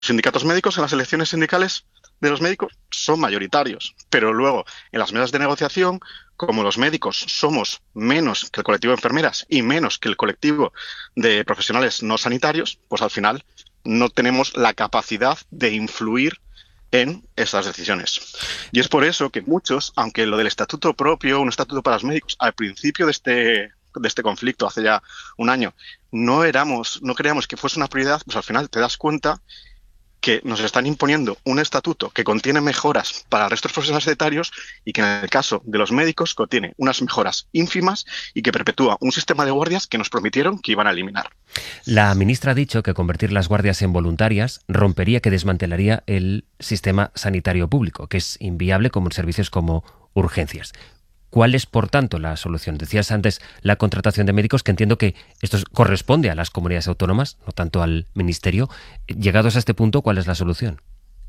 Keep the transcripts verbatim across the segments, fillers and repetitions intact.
sindicatos médicos en las elecciones sindicales de los médicos son mayoritarios, pero luego en las mesas de negociación, como los médicos somos menos que el colectivo de enfermeras y menos que el colectivo de profesionales no sanitarios, pues al final no tenemos la capacidad de influir en estas decisiones. Y es por eso que muchos, aunque lo del estatuto propio, un estatuto para los médicos, al principio de este, de este conflicto, hace ya un año, no éramos, no creíamos que fuese una prioridad, pues al final te das cuenta que nos están imponiendo un estatuto que contiene mejoras para el resto de los profesionales sanitarios y que en el caso de los médicos contiene unas mejoras ínfimas y que perpetúa un sistema de guardias que nos prometieron que iban a eliminar. La ministra ha dicho que convertir las guardias en voluntarias rompería, que desmantelaría el sistema sanitario público, que es inviable como en servicios como urgencias. ¿Cuál es, por tanto, la solución? Decías antes la contratación de médicos, que entiendo que esto corresponde a las comunidades autónomas, no tanto al Ministerio. Llegados a este punto, ¿cuál es la solución?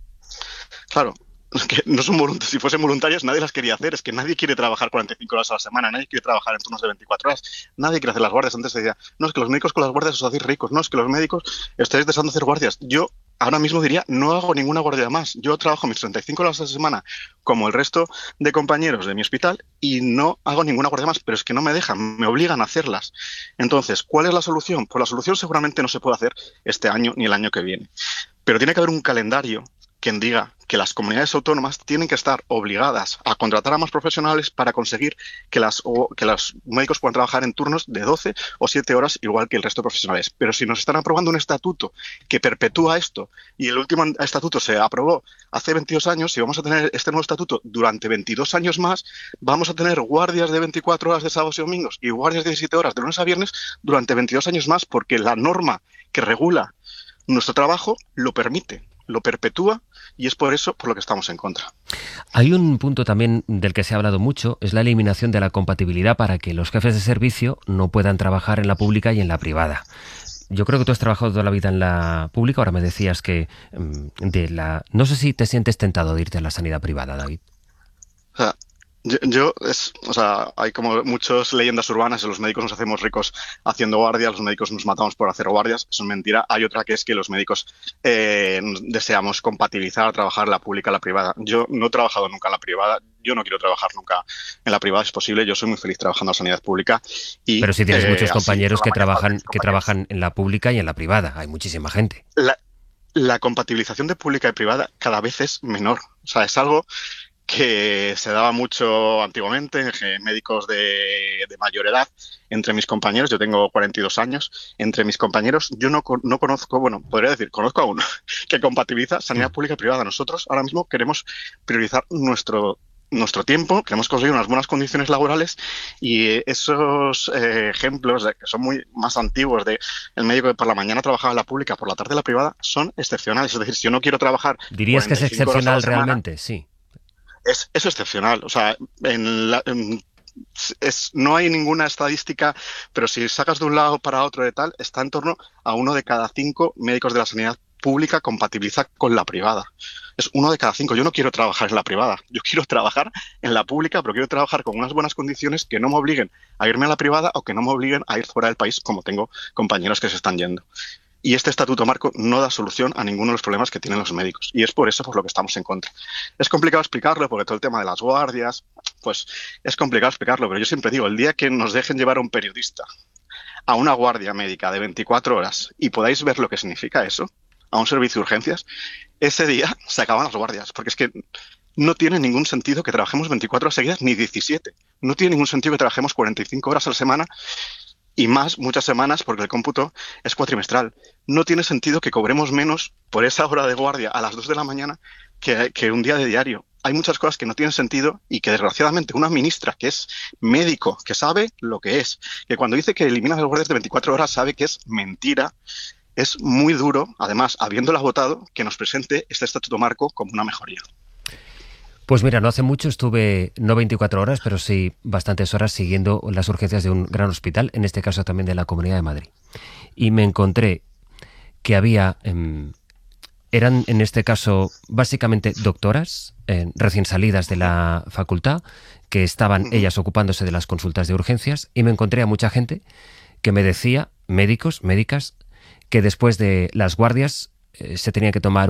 Claro, es que no son voluntarios. Si fuesen voluntarias, nadie las quería hacer. Es que nadie quiere trabajar cuarenta y cinco horas a la semana, nadie quiere trabajar en turnos de veinticuatro horas, nadie quiere hacer las guardias. Antes decía, no, es que los médicos con las guardias os hacéis ricos, no, es que los médicos estáis deseando hacer guardias. Yo ahora mismo diría, no hago ninguna guardia más. Yo trabajo mis treinta y cinco horas a la semana como el resto de compañeros de mi hospital y no hago ninguna guardia más, pero es que no me dejan, me obligan a hacerlas. Entonces, ¿cuál es la solución? Pues la solución seguramente no se puede hacer este año ni el año que viene. Pero tiene que haber un calendario quien diga que las comunidades autónomas tienen que estar obligadas a contratar a más profesionales para conseguir que, las, o, que los médicos puedan trabajar en turnos de doce o siete horas igual que el resto de profesionales. Pero si nos están aprobando un estatuto que perpetúa esto y el último estatuto se aprobó hace veintidós años y vamos a tener este nuevo estatuto durante veintidós años más, vamos a tener guardias de veinticuatro horas de sábados y domingos y guardias de diecisiete horas de lunes a viernes durante veintidós años más porque la norma que regula nuestro trabajo lo permite, lo perpetúa y es por eso por lo que estamos en contra. Hay un punto también del que se ha hablado mucho, es la eliminación de la compatibilidad para que los jefes de servicio no puedan trabajar en la pública y en la privada. Yo creo que tú has trabajado toda la vida en la pública, ahora me decías que de la... No sé si te sientes tentado de irte a la sanidad privada, David. O sea, Yo, yo es, o sea, hay como muchas leyendas urbanas, los médicos nos hacemos ricos haciendo guardias, los médicos nos matamos por hacer guardias, eso es mentira. Hay otra que es que los médicos eh, deseamos compatibilizar, trabajar en la pública y la privada. Yo no he trabajado nunca en la privada, yo no quiero trabajar nunca en la privada, es posible, yo soy muy feliz trabajando en la sanidad pública. Y, Pero si tienes eh, muchos compañeros así, que trabajan, compañeros. que trabajan en la pública y en la privada, hay muchísima gente. La, la compatibilización de pública y privada cada vez es menor, o sea, es algo que se daba mucho antiguamente, médicos de, de mayor edad, entre mis compañeros, yo tengo cuarenta y dos años, entre mis compañeros yo no, no conozco, bueno, podría decir, conozco a uno que compatibiliza sanidad pública y privada. Nosotros ahora mismo queremos priorizar nuestro nuestro tiempo, queremos conseguir unas buenas condiciones laborales y esos eh, ejemplos de, que son muy más antiguos de el médico que por la mañana trabajaba en la pública, por la tarde en la privada, son excepcionales. Es decir, si yo no quiero trabajar... ¿Dirías que es excepcional realmente? Sí. Es, es excepcional. O sea, en la, en, es, no hay ninguna estadística, pero si sacas de un lado para otro de tal, está en torno a uno de cada cinco médicos de la sanidad pública compatibiliza con la privada. Es uno de cada cinco. Yo no quiero trabajar en la privada. Yo quiero trabajar en la pública, pero quiero trabajar con unas buenas condiciones que no me obliguen a irme a la privada o que no me obliguen a ir fuera del país, como tengo compañeros que se están yendo. Y este estatuto marco no da solución a ninguno de los problemas que tienen los médicos. Y es por eso por lo que estamos en contra. Es complicado explicarlo porque todo el tema de las guardias, pues es complicado explicarlo. Pero yo siempre digo, el día que nos dejen llevar a un periodista a una guardia médica de veinticuatro horas y podáis ver lo que significa eso, a un servicio de urgencias, ese día se acaban las guardias. Porque es que no tiene ningún sentido que trabajemos veinticuatro horas seguidas ni diecisiete. No tiene ningún sentido que trabajemos cuarenta y cinco horas a la semana y más muchas semanas porque el cómputo es cuatrimestral. No tiene sentido que cobremos menos por esa hora de guardia a las dos de la mañana que, que un día de diario. Hay muchas cosas que no tienen sentido y que desgraciadamente una ministra que es médico, que sabe lo que es, que cuando dice que elimina las guardias de veinticuatro horas sabe que es mentira. Es muy duro, además, habiéndola votado, que nos presente este estatuto marco como una mejoría. Pues mira, no hace mucho estuve, no veinticuatro horas, pero sí bastantes horas siguiendo las urgencias de un gran hospital, en este caso también de la Comunidad de Madrid. Y me encontré que había, eh, eran en este caso básicamente doctoras, eh, recién salidas de la facultad, que estaban ellas ocupándose de las consultas de urgencias, y me encontré a mucha gente que me decía, médicos, médicas, que después de las guardias eh, se tenía que tomar